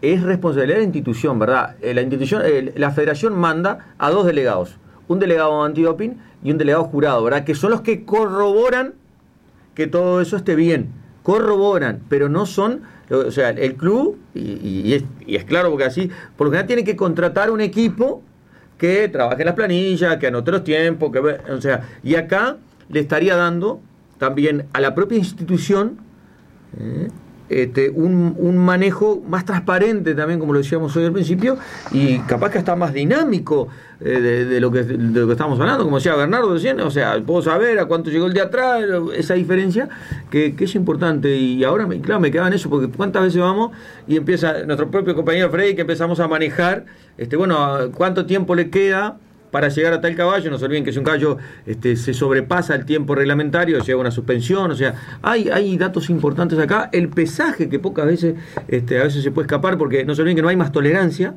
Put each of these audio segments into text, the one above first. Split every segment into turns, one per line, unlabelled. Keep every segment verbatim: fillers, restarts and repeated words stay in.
es responsabilidad de la institución, ¿verdad? Eh, la institución, eh, la federación manda a dos delegados, un delegado antidoping y un delegado jurado, ¿verdad? Que son los que corroboran que todo eso esté bien, corroboran, pero no son, o sea, el club, y, y, es, y es claro porque así, por lo general tiene que contratar un equipo que trabaje en las planillas, que anote los tiempos, que, o sea, y acá le estaría dando también a la propia institución eh, este, un, un manejo más transparente también, como lo decíamos hoy al principio, y capaz que hasta más dinámico eh, de, de, lo que, de lo que estamos hablando, como decía Bernardo recién, o sea, puedo saber a cuánto llegó el de atrás, esa diferencia que, que es importante, y ahora, me, claro, me quedaba en eso, porque cuántas veces vamos y empieza nuestro propio compañero Freddy, que empezamos a manejar, este, bueno, cuánto tiempo le queda para llegar a tal caballo. No se olviden que si un caballo este, se sobrepasa el tiempo reglamentario, llega una suspensión, o sea, hay, hay datos importantes acá. El pesaje, que pocas veces, este, a veces se puede escapar, porque no se olviden que no hay más tolerancia,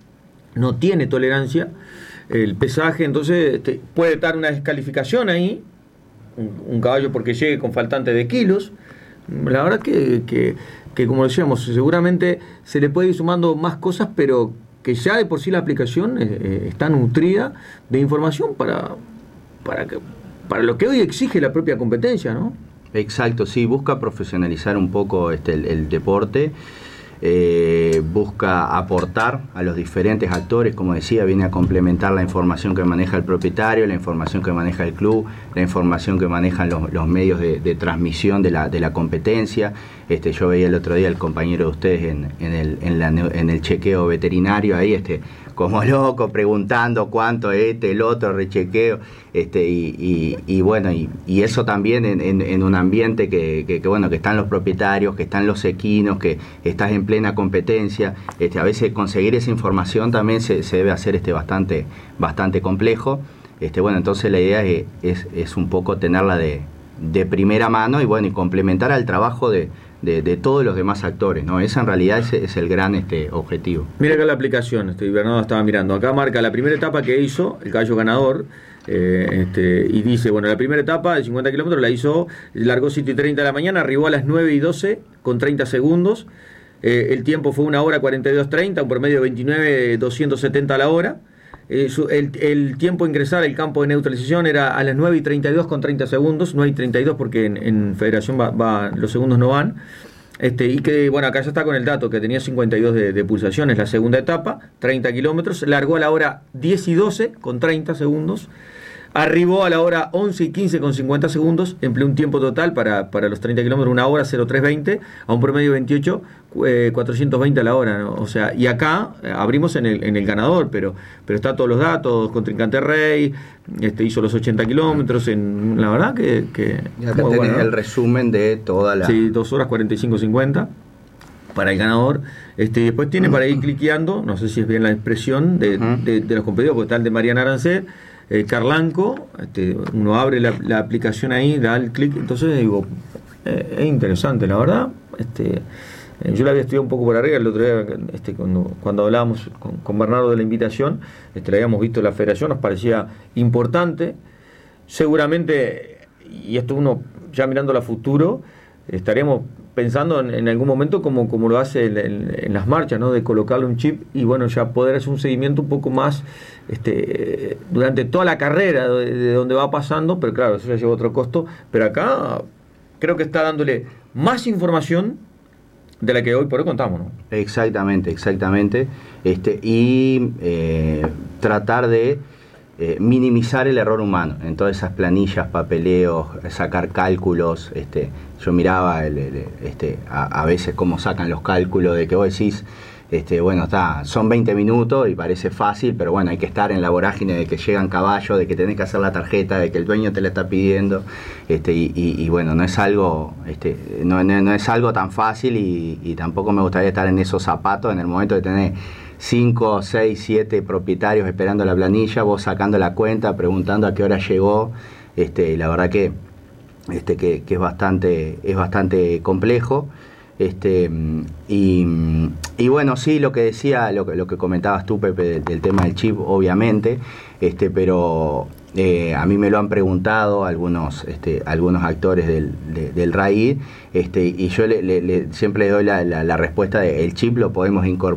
no tiene tolerancia el pesaje, entonces este, puede dar una descalificación ahí, un, un caballo porque llegue con faltante de kilos. La verdad que, que, que, como decíamos, seguramente se le puede ir sumando más cosas, pero que ya de por sí la aplicación eh, está nutrida de información para, para, que, para lo que hoy exige la propia competencia, ¿no?
Exacto, sí, busca profesionalizar un poco este, el, el deporte, eh, busca aportar a los diferentes actores, como decía, viene a complementar la información que maneja el propietario, la información que maneja el club, la información que manejan los, los medios de, de transmisión de la, de la competencia. Este, yo veía el otro día al compañero de ustedes en, en, el, en, la, en el chequeo veterinario ahí, este, como loco, preguntando cuánto este, el otro, rechequeo, este, y, y, y bueno, y, y eso también en, en, en un ambiente que, que, que bueno, que están los propietarios, que están los equinos, que estás en plena competencia, este, a veces conseguir esa información también se, se debe hacer este, bastante, bastante complejo. Este, bueno, entonces la idea es, es, es un poco tenerla de, de primera mano y bueno, y complementar al trabajo de De, de todos los demás actores, ¿no? Esa en realidad es, es el gran este, objetivo.
Mira acá la aplicación, este, Bernardo estaba mirando, acá marca la primera etapa que hizo el caballo ganador, eh, este, y dice, bueno, la primera etapa de cincuenta kilómetros la hizo, largó siete y treinta de la mañana, arribó a las nueve y doce con treinta segundos, eh, el tiempo fue una hora cuarenta y dos treinta, un promedio de veintinueve doscientos setenta a la hora. Eh, su, el, el tiempo a ingresar al campo de neutralización era a las nueve y treinta y dos con treinta segundos, nueve y treinta y dos porque en, en federación va, va, los segundos no van, este, y que bueno, acá ya está con el dato que tenía cincuenta y dos de, de pulsaciones la segunda etapa, treinta kilómetros, largó a la hora diez y doce con treinta segundos, arribó a la hora once y quince con cincuenta segundos, empleó un tiempo total para, para los treinta kilómetros, una hora cero tres veinte, a un promedio de veintiocho, eh, cuatrocientos veinte a la hora, ¿no? O sea, y acá eh, abrimos en el, en el ganador, pero, pero está todos los datos, contrincante rey, este, hizo los ochenta kilómetros, en, la verdad que... que
y acá tenés bueno, el resumen de toda la...
Sí, dos horas cuarenta y cinco cincuenta para el ganador. Este, después tiene para ir cliqueando, no sé si es bien la expresión de, uh-huh. de, de los competidores, porque está el de Mariana Arancet, Eh, Carlanco, este, uno abre la, la aplicación ahí, da el clic, entonces digo, eh, es interesante, la verdad. Este, eh, yo la había estudiado un poco por arriba el otro día, este, cuando, cuando hablábamos con, con Bernardo de la invitación, este, la habíamos visto en la federación, nos parecía importante. Seguramente, y esto uno ya mirando a futuro, estaríamos pensando en, en algún momento como, como lo hace en, en, en las marchas, ¿no? De colocarle un chip y bueno, ya poder hacer un seguimiento un poco más este, durante toda la carrera de, de donde va pasando, pero claro, eso ya lleva otro costo, pero acá creo que está dándole más información de la que hoy por hoy contamos, ¿no?
Exactamente, exactamente, este, y eh, tratar de Eh, minimizar el error humano en todas esas planillas, papeleos, sacar cálculos. Este, yo miraba el, el, este, a, a veces cómo sacan los cálculos de que vos decís, este, bueno, está, son veinte minutos y parece fácil, pero bueno, hay que estar en la vorágine de que llegan caballos, de que tenés que hacer la tarjeta, de que el dueño te la está pidiendo, este, y, y, y bueno, no es algo, este, no, no, no es algo tan fácil y, y tampoco me gustaría estar en esos zapatos en el momento de tener cinco, seis, siete propietarios esperando la planilla, vos sacando la cuenta, preguntando a qué hora llegó, este, y la verdad que, este, que, que es bastante, es bastante complejo. Este, y, y bueno, sí, lo que decía, lo que, lo que comentabas tú, Pepe, del, del tema del chip, obviamente, este, pero eh, a mí me lo han preguntado algunos, este, algunos actores del, de, del R A I, este, y yo le, le, le, siempre le doy la, la, la respuesta de el chip lo podemos incorporar